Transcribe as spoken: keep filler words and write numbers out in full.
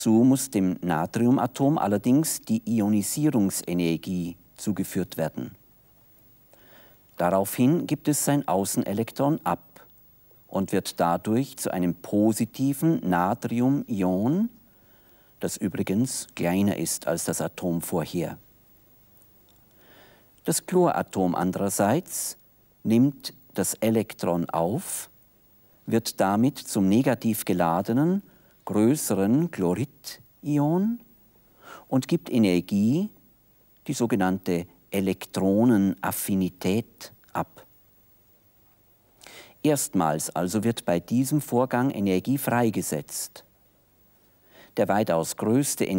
Dazu muss dem Natriumatom allerdings die Ionisierungsenergie zugeführt werden. Daraufhin gibt es sein Außenelektron ab und wird dadurch zu einem positiven Natriumion, das übrigens kleiner ist als das Atom vorher. Das Chloratom andererseits nimmt das Elektron auf, wird damit zum negativ geladenen, größeren Chlorid-Ion und gibt Energie, die sogenannte Elektronenaffinität, ab. Erstmals also wird bei diesem Vorgang Energie freigesetzt. Der weitaus größte